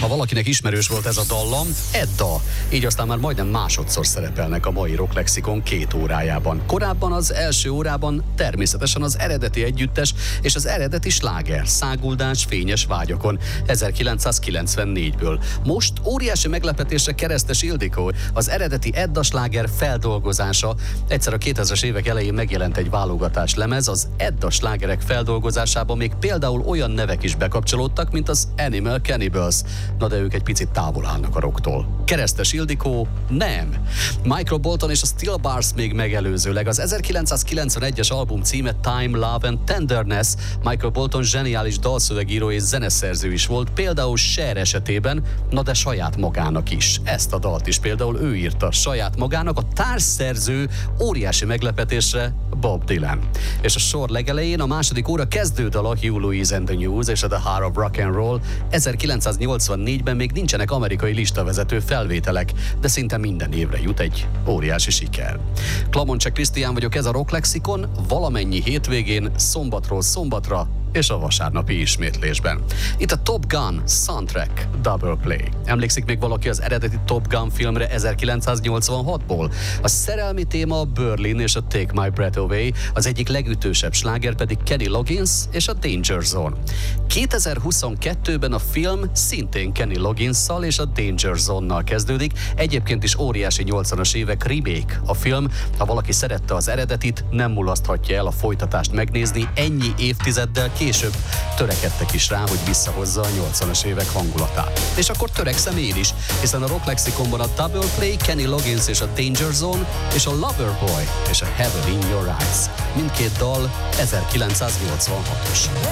Ha valakinek ismerős volt ez a dallam, Edda. Így aztán már majdnem másodszor szerepelnek a mai Rock Lexikon 2 órájában. Korábban az első órában természetesen az eredeti együttes és az eredeti sláger, Száguldás fényes vágyakon 1994-ből. Most óriási meglepetésre Keresztes Ildikó, az eredeti Edda sláger feldolgozása. Egyszer a 2000-es évek elején megjelent egy válogatás lemez, az Edda slágerek feldolgozásában még például olyan nevek is bekapcsolódtak, mint az Animal Cannibals. Na de ők egy picit távol állnak a rocktól. Keresztes Ildikó nem. Michael Bolton és a Steel Bars még megelőzőleg. Az 1991-es album címe Time, Love and Tenderness. Michael Bolton zseniális dalszövegíró és zeneszerző is volt, például Cher esetében, na de saját magának is. Ezt a dalt is például ő írta saját magának, a társszerző óriási meglepetésre Bob Dylan. És a sor legelején a második óra kezdődal a Hugh Lewis and the News és a The Heart of Rock and Roll. 1984-ben még nincsenek amerikai listavezető felvételek, de szinte minden évre jut egy óriási siker. Klamoncsek Krisztián vagyok, ez a Rock Lexikon, valamennyi hétvégén, szombatról szombatra és a vasárnapi ismétlésben. Itt a Top Gun Soundtrack Double Play. Emlékszik még valaki az eredeti Top Gun filmre 1986-ból? A szerelmi téma a Berlin és a Take My Breath Away, az egyik legütősebb sláger pedig Kenny Loggins és a Danger Zone. 2022-ben a film szintén Kenny Logginsszal és a Danger Zone-nal kezdődik, egyébként is óriási 80-as évek remake a film. Ha valaki szerette az eredetit, nem mulaszthatja el a folytatást megnézni, ennyi évtizeddel később törekedtek is rá, hogy visszahozza a 80-as évek hangulatát. És akkor törekszem én is, hiszen a Rock Lexikonban a Double Play, Kenny Loggins és a Danger Zone, és a Loverboy és a Heaven in Your Eyes. Mindkét dal 1986-os.